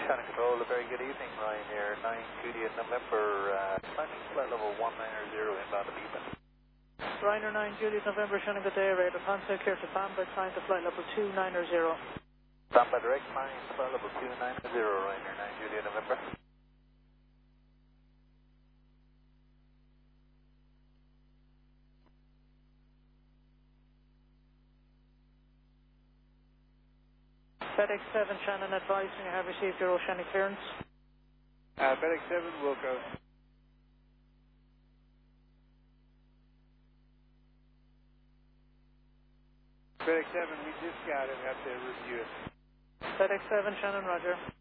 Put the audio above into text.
Shannon Control, a very good evening. Ryan here, 9 Juliet November, climbing flight level 190 inbound to Beacon. Ryanair 9 Juliet November, Shannon, good day. Radar contact here to Bamberg, climb to flight level 290. Bamberg direct, climb flight level 290, Ryanair 9 Juliet November. FedEx 7, Shannon, advising you have received your oceanic clearance. FedEx 7, Wilco. FedEx 7, we just got it. Have to review it. FedEx 7, Shannon, roger.